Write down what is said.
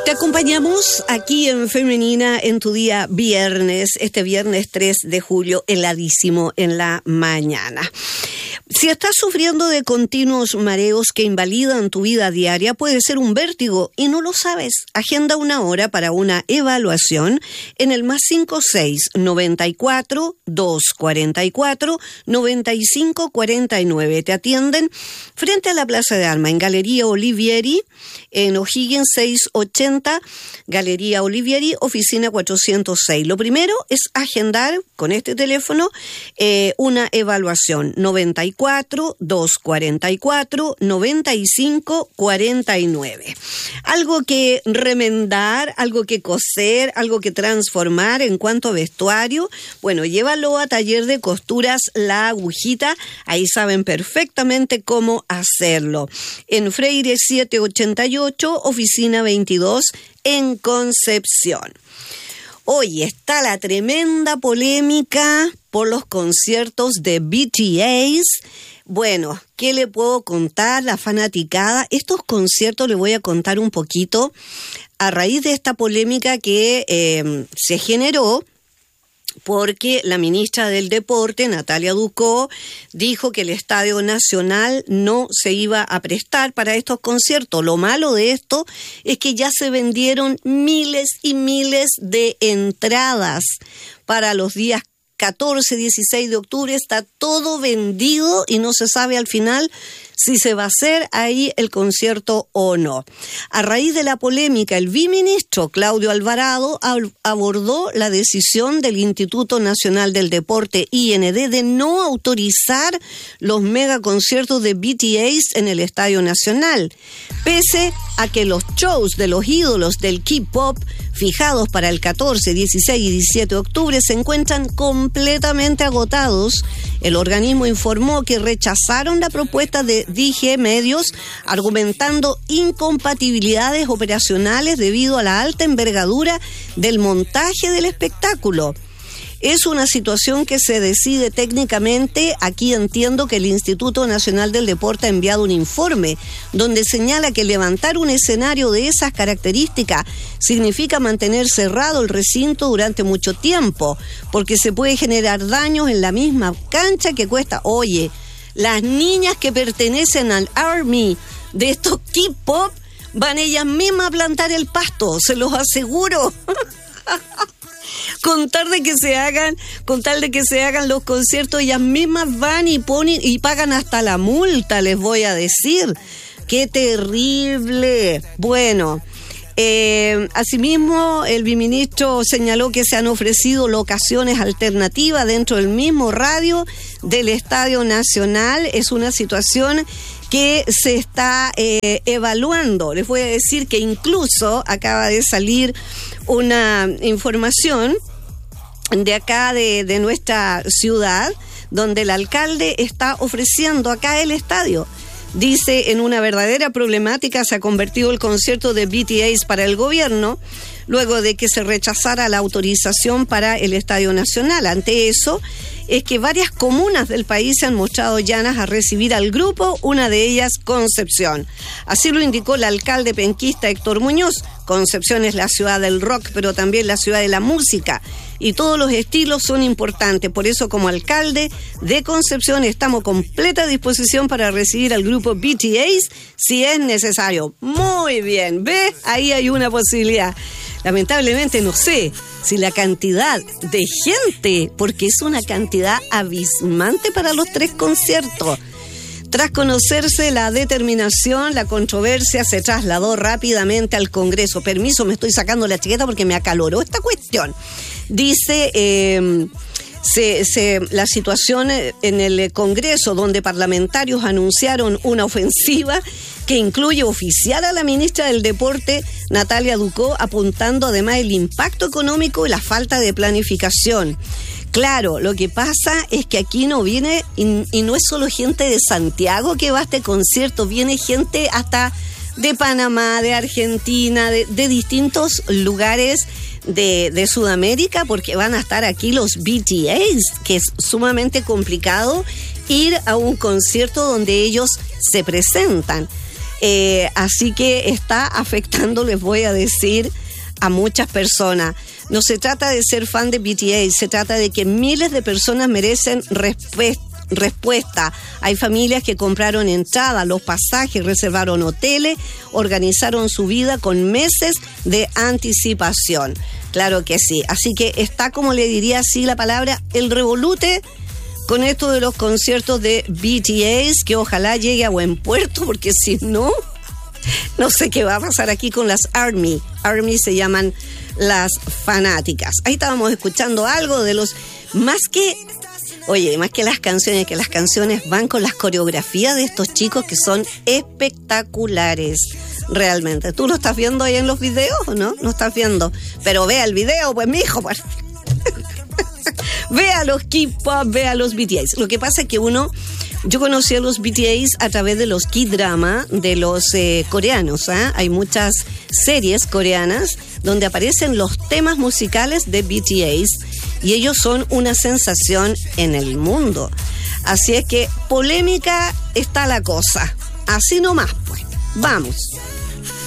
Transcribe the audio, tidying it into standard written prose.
Te acompañamos aquí en Femenina en tu día viernes, este viernes 3 de julio, heladísimo en la mañana. Si estás sufriendo de continuos mareos que invalidan tu vida diaria, puede ser un vértigo y no lo sabes. Agenda una hora para una evaluación en el +56 94 244 95 49. Te atienden frente a la Plaza de Armas, en Galería Olivieri, en O'Higgins 680, Galería Olivieri, oficina 406. Lo primero es agendar con este teléfono una evaluación 94 244 95 49. Algo que remendar, algo que coser, algo que transformar en cuanto a vestuario. Bueno, llévalo a Taller de Costuras La Agujita, ahí saben perfectamente cómo hacerlo. En Freire 788, oficina 22, en Concepción. Hoy está la tremenda polémica por los conciertos de BTS. Bueno, ¿qué le puedo contar? La fanaticada. Estos conciertos le voy a contar un poquito a raíz de esta polémica que se generó porque la ministra del Deporte, Natalia Ducó, dijo que el Estadio Nacional no se iba a prestar para estos conciertos. Lo malo de esto es que ya se vendieron miles y miles de entradas para los días 14, 16 de octubre. Está todo vendido y no se sabe al final si se va a hacer ahí el concierto o no. A raíz de la polémica, el viceministro Claudio Alvarado abordó la decisión del Instituto Nacional del Deporte, IND, de no autorizar los megaconciertos de BTS en el Estadio Nacional, pese a que los shows de los ídolos del K-pop fijados para el 14, 16 y 17 de octubre se encuentran completamente agotados. El organismo informó que rechazaron la propuesta de DG Medios, argumentando incompatibilidades operacionales debido a la alta envergadura del montaje del espectáculo. Es una situación que se decide técnicamente. Aquí entiendo que el Instituto Nacional del Deporte ha enviado un informe donde señala que levantar un escenario de esas características significa mantener cerrado el recinto durante mucho tiempo, porque se puede generar daños en la misma cancha que cuesta. Oye, las niñas que pertenecen al Army de estos K-pop van ellas mismas a plantar el pasto, se los aseguro. Con tal de que se hagan los conciertos, ellas mismas van y ponen y pagan hasta la multa, les voy a decir. ¡Qué terrible! Bueno, asimismo, el viceministro señaló que se han ofrecido locaciones alternativas dentro del mismo radio del Estadio Nacional. Es una situación que se está evaluando. Les voy a decir que incluso acaba de salir una información de acá de nuestra ciudad, donde el alcalde está ofreciendo acá el estadio. Dice, en una verdadera problemática se ha convertido el concierto de BTS para el gobierno, luego de que se rechazara la autorización para el Estadio Nacional. Ante eso, es que varias comunas del país se han mostrado llanas a recibir al grupo, una de ellas Concepción. Así lo indicó el alcalde penquista Héctor Muñoz. Concepción es la ciudad del rock, pero también la ciudad de la música, y todos los estilos son importantes. Por eso, como alcalde de Concepción, estamos a completa disposición para recibir al grupo BTS si es necesario. Muy bien, ¿ves? Ahí hay una posibilidad. Lamentablemente no sé si la cantidad de gente, porque es una cantidad abismante para los 3 conciertos. Tras conocerse la determinación, la controversia se trasladó rápidamente al Congreso. Permiso, me estoy sacando la chaqueta porque me acaloró esta cuestión. Dice la situación en el Congreso, donde parlamentarios anunciaron una ofensiva que incluye oficiar a la ministra del Deporte, Natalia Ducó, apuntando además el impacto económico y la falta de planificación. Claro, lo que pasa es que aquí no viene, y no es solo gente de Santiago que va a este concierto, viene gente hasta de Panamá, de Argentina, de distintos lugares de Sudamérica, porque van a estar aquí los BTS, que es sumamente complicado ir a un concierto donde ellos se presentan. Así que está afectando, les voy a decir, a muchas personas. No se trata de ser fan de BTS, se trata de que miles de personas merecen respuesta. Hay familias que compraron entradas, los pasajes, reservaron hoteles, organizaron su vida con meses de anticipación. Claro que sí. Así que está, como le diría así la palabra, el revolute con esto de los conciertos de BTS, que ojalá llegue a buen puerto, porque si no, no sé qué va a pasar aquí con las ARMY. ARMY se llaman las fanáticas. Ahí estábamos escuchando algo de los... más que las canciones, que las canciones van con las coreografías de estos chicos que son espectaculares, realmente. ¿Tú lo estás viendo ahí en los videos o no? No estás viendo, pero vea el video, pues mijo, pues. Vea los K-pop, vea los BTS. Lo que pasa es que yo conocí a los BTS a través de los K-drama de los coreanos, ¿eh? Hay muchas series coreanas donde aparecen los temas musicales de BTS y ellos son una sensación en el mundo. Así es que polémica está la cosa. Así nomás, pues. Vamos.